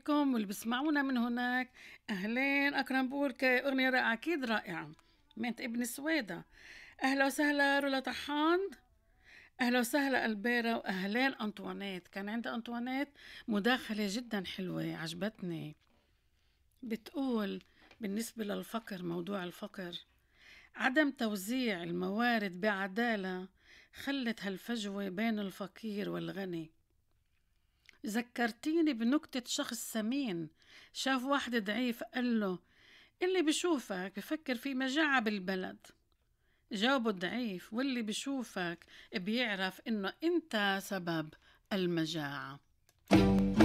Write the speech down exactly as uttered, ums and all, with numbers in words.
عليكم واللي بسمعونا من هناك. أهلين أكرم بوركة، أغنية رائعة أكيد رائعة من ابن سويدة. أهلا وسهلا رولا طحان، أهلا وسهلا ألبيرا، وأهلين أنطوانيت. كان عند أنطوانيت مداخلة جدا حلوة عجبتني، بتقول بالنسبة للفقر، موضوع الفقر، عدم توزيع الموارد بعدالة خلت هالفجوة بين الفقير والغني. ذكرتيني بنكتة شخص سمين شاف واحد ضعيف قال له: اللي بشوفك بفكر في مجاعة بالبلد. جاوبه الضعيف: واللي بشوفك بيعرف إنه أنت سبب المجاعة.